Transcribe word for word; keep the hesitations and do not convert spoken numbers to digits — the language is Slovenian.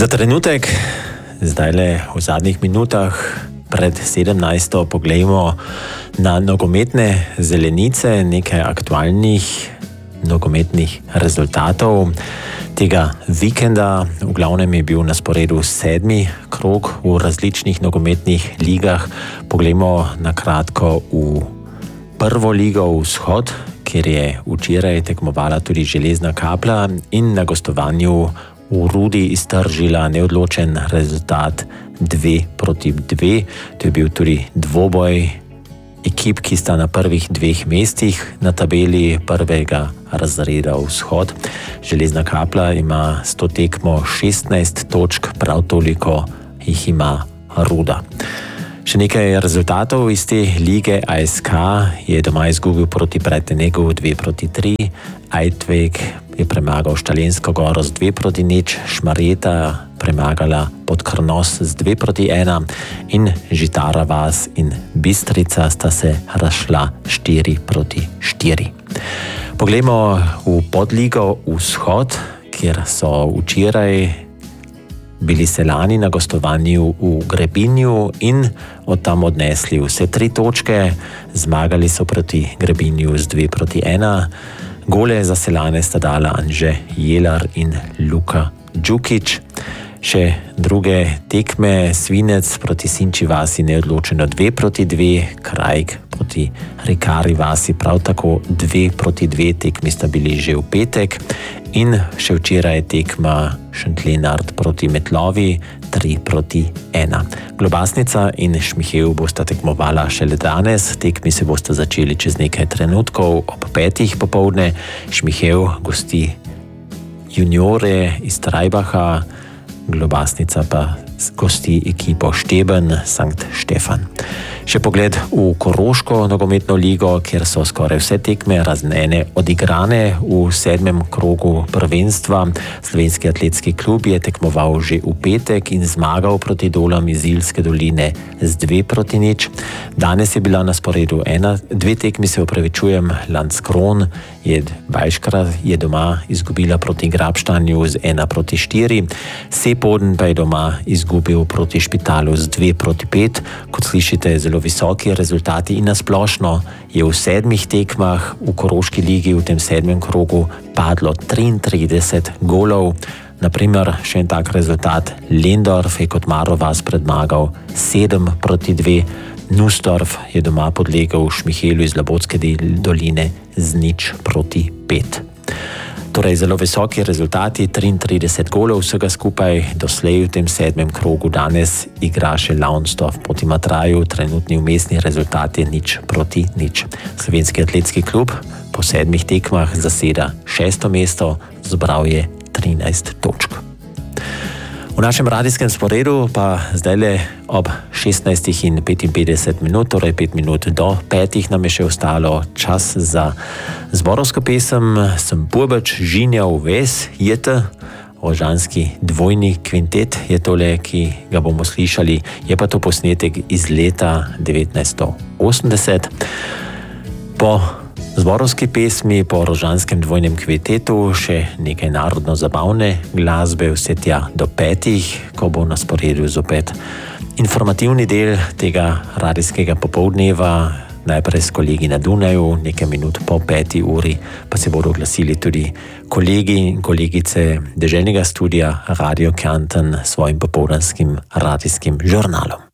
Za trenutek, zdajle v zadnjih minutah pred sedemnajsto poglejmo na nogometne zelenice, nekaj aktualnih nogometnih rezultatov tega vikenda. V glavnem je bil na sporedu sedmi krog v različnih nogometnih ligah. Poglejmo na kratko v prvo ligo Vzhod, kjer je včeraj tekmovala tudi Železna Kapla in na gostovanju v Rudi iztržila neodločen rezultat dve proti dve. To je bil tudi dvoboj ekip, ki sta na prvih dveh mestih na tabeli prvega razreda Vzhod. Železna Kapla ima s to tekmo šestnajst točk, prav toliko jih ima Ruda. Še nekaj rezultatov iz te lige. A S K je doma izgubil proti Bretenegu dve proti tri, Ajtvek je premagal Štalensko Goro z dve proti nič, Šmarjeta premagala Podkrnos z dve proti ena in Žitara vas in Bistrica sta se razšla štiri proti štiri. Poglejmo v podligo Vzhod, kjer so včeraj bili Selani na gostovanju v Grebinju in od tam odnesli vse tri točke. Zmagali so proti Grebinju z dve proti ena. Gole za Selane sta dala Anže Jelar in Luka Đukić. Še druge tekme, Svinec proti Sinči vasi neodločeno dve proti dve, Krajk proti Rikari vasi prav tako dve proti dve, tekmi sta bili že v petek. In še včeraj tekma Šentlenard proti Metlovi tri proti ena. Globasnica in Šmihev bosta tekmovala šele danes, tekmi se bosta začeli čez nekaj trenutkov ob petih popovdne. Šmihev gosti juniore iz Trajbacha, Globasnica pa gosti ekipo Šteben Sankt Štefan. Še pogled v Koroško nogometno ligo, kjer so skoraj vse tekme razen ene odigrane v sedmem krogu prvenstva. Slovenski atletski klub je tekmoval že v petek in zmagal proti Dolam iz Ilske doline z dve proti nič. Danes je bila na sporedu ena, dve tekmi se opravičujem, Landskron je Vajškra je doma izgubila proti Grabštanju z ena proti štiri, Sepoden pa je doma izgubil proti Špitalu z dve proti pet. Kot slišite, zelo visoki rezultati in nasplošno je v sedmih tekmah v Koroški ligi v tem sedmem krogu padlo triintrideset golov. Naprimer, še en tak rezultat, Lendorf je kot Marovas predmagal sedem proti dve, Nussdorf je doma podlegel Šmihelu iz Labotske doline z nič proti pet. Torej zelo visoki rezultati, triintrideset golov vsega skupaj. Doslej v tem sedmem krogu danes igra še Launsdorf proti Matraju, trenutni vmesni rezultat je nič proti nič. Slovenski atletski klub po sedmih tekmah zaseda šesto mesto, zbral je trinajst točk. V našem radijskem sporedu pa zdajle ob šestnajstih in petinpetdeset minut, torej pet minut do petih nam je še ostalo čas za zborovsko pesem. Sem Burbač, Žinjav ves, jete, rožanski dvojni kvintet je tole, ki ga bomo slišali. Je pa to posnetek iz leta devetnajststo osemdeset. Po zborovski pesmi, po rožanskem dvojnem kvintetu še nekaj narodno-zabavne glasbe, vse tja do petih, ko bo na sporedu zopet informativni del tega radijskega popoldneva, najprej s kolegi na Dunaju, nekaj minut po peti uri pa se bodo oglasili tudi kolegi in kolegice deželnega studia Radio Kärnten s svojim popoldanskim radijskim žurnalom.